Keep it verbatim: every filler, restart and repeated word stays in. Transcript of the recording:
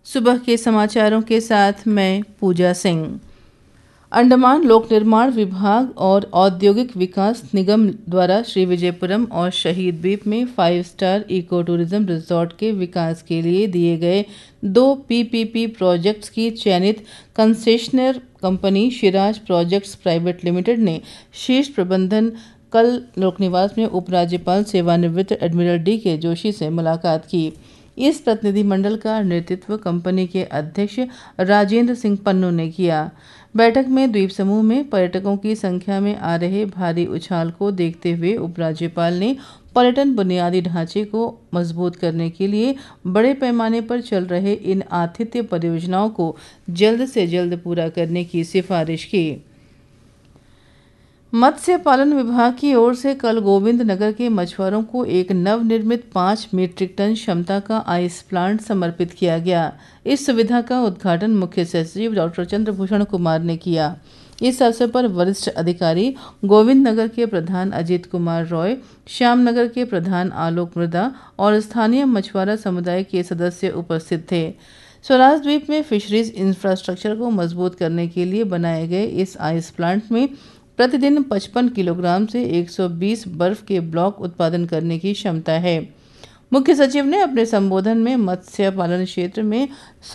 सुबह के समाचारों के साथ मैं पूजा सिंह। अंडमान लोक निर्माण विभाग और औद्योगिक विकास निगम द्वारा श्री विजयपुरम और शहीद द्वीप में five star eco tourism resort के विकास के लिए दिए गए दो पीपीपी प्रोजेक्ट्स की चयनित concessionaire company Siraj projects private limited ने शीर्ष प्रबंधन कल लोकनिवास में उपराज्यपाल सेवानिवृत्त एडमिरल डी के जोशी से मुलाकात की। इस प्रतिनिधिमंडल का नेतृत्व कंपनी के अध्यक्ष राजेंद्र सिंह पन्नू ने किया। बैठक में द्वीप समूह में पर्यटकों की संख्या में आ रहे भारी उछाल को देखते हुए उपराज्यपाल ने पर्यटन बुनियादी ढांचे को मजबूत करने के लिए बड़े पैमाने पर चल रहे इन आतिथ्य परियोजनाओं को जल्द से जल्द पूरा करने की सिफारिश की। मत्स्य पालन विभाग की ओर से कल गोविंद नगर के मछुआरों को एक नवनिर्मित पाँच मीट्रिक टन क्षमता का आइस प्लांट समर्पित किया गया। इस सुविधा का उद्घाटन मुख्य सचिव डॉक्टर चंद्रभूषण कुमार ने किया। इस अवसर पर वरिष्ठ अधिकारी, गोविंद नगर के प्रधान अजीत कुमार रॉय, श्याम नगर के प्रधान आलोक मृदा और स्थानीय मछुआरा समुदाय के सदस्य उपस्थित थे। स्वराज द्वीप में फिशरीज इंफ्रास्ट्रक्चर को मजबूत करने के लिए बनाए गए इस आइस प्लांट में प्रतिदिन पचपन किलोग्राम से एक सौ बीस बर्फ के ब्लॉक उत्पादन करने की क्षमता है। मुख्य सचिव ने अपने संबोधन में मत्स्य पालन क्षेत्र में